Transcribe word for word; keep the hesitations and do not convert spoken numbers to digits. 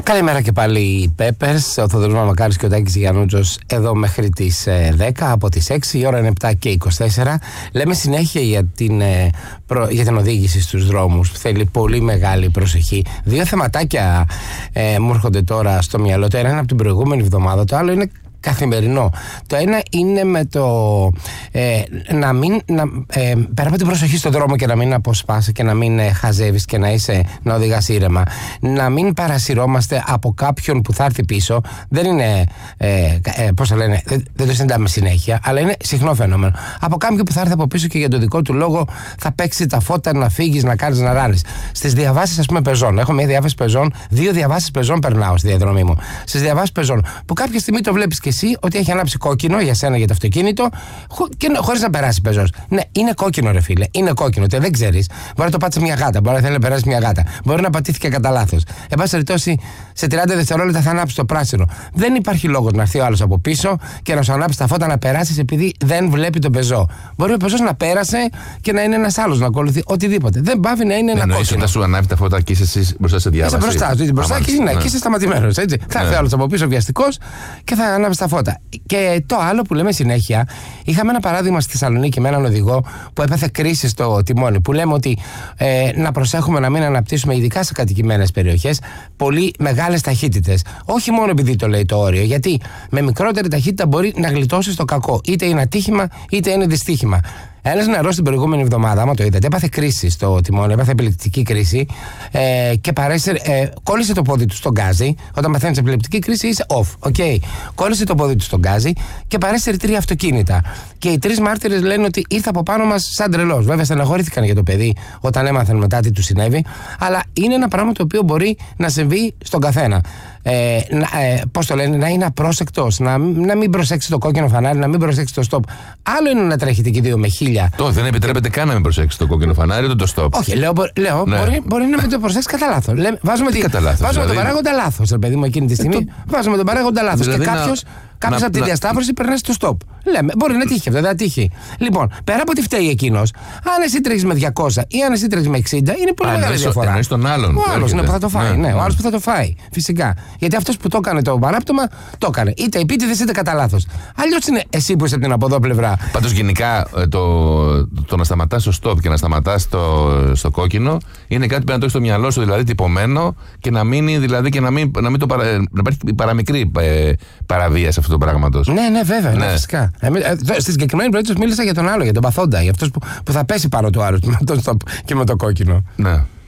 Καλημέρα και πάλι οι Peppers, ο Θοδωρής Μαμακάρης και ο Τάκης Γιαννούτσος εδώ μέχρι τις δέκα, από τις έξι, η ώρα είναι επτά και είκοσι τέσσερα. Λέμε συνέχεια για την, προ, για την οδήγηση στους δρόμους που θέλει πολύ μεγάλη προσοχή. Δύο θεματάκια ε, μου έρχονται τώρα στο μυαλό. Το ένα είναι από την προηγούμενη εβδομάδα, το άλλο είναι καθημερινό. Το ένα είναι με το ε, να μην να, ε, πέρα από την προσοχή στον δρόμο και να μην αποσπάσει και να μην ε, χαζεύεις και να είσαι να οδηγάς ήρεμα, να μην παρασυρώμαστε από κάποιον που θα έρθει πίσω. Δεν είναι ε, ε, πώς το λένε, δεν, δεν το συντάμε συνέχεια, αλλά είναι συχνό φαινόμενο. Από κάποιον που θα έρθει από πίσω και για τον δικό του λόγο θα παίξει τα φώτα, να φύγεις, να κάνεις, να ράνεις. Στις διαβάσεις, ας πούμε, πεζών, έχω μια διάβαση πεζών, δύο διαβάσεις πεζών περνάω στη διαδρομή μου. Στις διαβάσεις πεζών που κάποια στιγμή το βλέπεις και εσύ ότι έχει ανάψει κόκκινο για σένα, για το αυτοκίνητο, και χωρίς να περάσει πεζός. Ναι, είναι κόκκινο, ρε φίλε. Είναι κόκκινο. Τε, δεν ξέρεις. Μπορεί να το πάτησε μια γάτα, μπορεί να θέλει να περάσει μια γάτα. Μπορεί να πατήθηκε κατά λάθος. Εν πάση περιπτώσει, σε τριάντα δευτερόλεπτα θα ανάψει το πράσινο. Δεν υπάρχει λόγος να έρθει ο άλλος από πίσω και να σου ανάψει τα φώτα να περάσεις επειδή δεν βλέπει τον πεζό. Μπορεί ο πεζός να πέρασε και να είναι ένας άλλος να ακολουθεί οτιδήποτε. Δεν πάβει να είναι ένα κόκκινο. Εννοείς όταν σου ανάβει τα φώτα και είσαι εσύ μπροστά σε διάβαση. Είσαι μπροστά, είσαι μπροστά και, ναι, και είσαι σταματημένος. Θα έρθει άλλος από πίσω βιαστικός και θα ανάψει τα φώτα. Και το άλλο που λέμε συνέχεια, είχαμε ένα παράδειγμα στη Θεσσαλονίκη με έναν οδηγό που έπαθε κρίση στο τιμόνι. Που λέμε ότι ε, να προσέχουμε να μην αναπτύσσουμε, ειδικά σε κατοικημένες περιοχές, πολύ μεγάλες ταχύτητες. Όχι μόνο επειδή το λέει το όριο, γιατί με μικρότερη ταχύτητα μπορεί να γλιτώσει το κακό. Είτε είναι ατύχημα, είτε είναι δυστύχημα. Ένας νεαρός την προηγούμενη εβδομάδα, άμα το είδατε, έπαθε κρίση στο τιμόνι, έπαθε επιληπτική κρίση ε, και παρέσε, ε, κόλλησε το πόδι του στον γκάζι. Όταν παθαίνεις επιληπτική κρίση είσαι off. Okay. Κόλλησε το πόδι του στον γκάζι και παρέσυρε τρία αυτοκίνητα. Και οι τρεις μάρτυρες λένε ότι ήρθε από πάνω μας σαν τρελός. Βέβαια, στεναχωρήθηκαν για το παιδί όταν έμαθαν μετά τι του συνέβη. Αλλά είναι ένα πράγμα το οποίο μπορεί να συμβεί στον καθένα. Ε, ε, πώς το λένε, να είναι απρόσεκτος, να, να μην προσέξει το κόκκινο φανάρι, να μην προσέξει το stop. Άλλο είναι να τρέχετε και δύο με χίλια. Το δεν επιτρέπεται καν να μην προσέξει το κόκκινο φανάρι, ούτε το stop. Όχι, λέω, λέω ναι. μπορεί, μπορεί να μην το προσέξει κατά λάθος. Βάζουμε, τη, κατά λάθος, βάζουμε δηλαδή... τον παράγοντα λάθος, ρε παιδί μου, εκείνη τη στιγμή. Ε, το... Βάζουμε τον παράγοντα λάθος. Δηλαδή και κάποιος. Κάποιο από τη να... διασταύρωση περνάει στο stop. Λέμε, μπορεί να τύχει αυτό, δεν θα τύχει. Λοιπόν, πέρα από ότι φταίει εκείνος, αν εσύ τρέχεις με διακόσια ή αν εσύ τρέχεις με εξήντα, είναι πολύ μεγάλη διαφορά. Εννοείς τον άλλον. Ο άλλος ναι, που θα το φάει. Ναι, ναι, ναι. Ο άλλος που θα το φάει. Φυσικά. Γιατί αυτός που το έκανε το παράπτωμα, το έκανε. Είτε επίτηδες είτε κατά λάθος. Αλλιώς είναι εσύ που είσαι από την από εδώ πλευρά. Πάντως γενικά το, το, το να σταματάς στο stop και να σταματάς στο, στο κόκκινο είναι κάτι που πρέπει να το έχεις στο μυαλό σου, δηλαδή τυπωμένο και να μείνει, δηλαδή και να μην, να μην το παρα, να υπάρχει παραμικρή ε, παραβίαση αυτού του πράγματος. Ναι, ναι, βέβαια, ναι. Ναι, φυσικά. Ε, ε, στη συγκεκριμένη περίπτωση μίλησα για τον άλλο, για τον παθόντα, για αυτός που, που θα πέσει πάνω του άλλου με το stop και με το κόκκινο. Ναι.